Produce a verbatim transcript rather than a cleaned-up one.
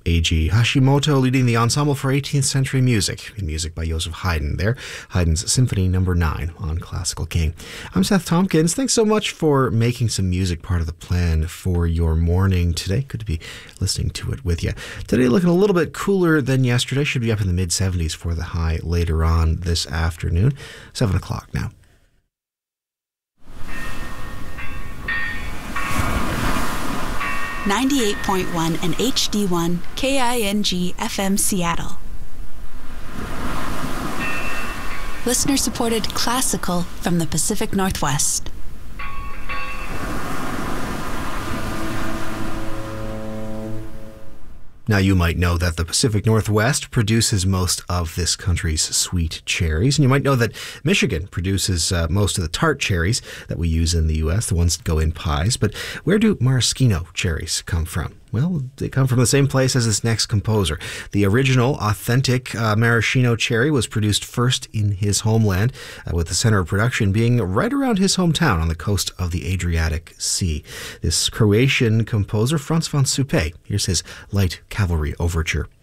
A G Hashimoto leading the ensemble for eighteenth century music, in music by Joseph Haydn there. Haydn's Symphony Number nine on Classical King. I'm Seth Tompkins. Thanks so much for making some music part of the plan for your morning today. Good to be listening to it with you. Today looking a little bit cooler than yesterday. Should be up in the mid seventies for the high later on this afternoon. seven o'clock now. ninety-eight point one and H D one K I N G F M Seattle. Listener-supported classical from the Pacific Northwest. Now, you might know that the Pacific Northwest produces most of this country's sweet cherries, and you might know that Michigan produces uh, most of the tart cherries that we use in the U S, the ones that go in pies. But where do maraschino cherries come from? Well, they come from the same place as this next composer. The original, authentic uh, maraschino cherry was produced first in his homeland, uh, with the center of production being right around his hometown on the coast of the Adriatic Sea. This Croatian composer, Franz von Suppé, here's his Light Cavalry Overture.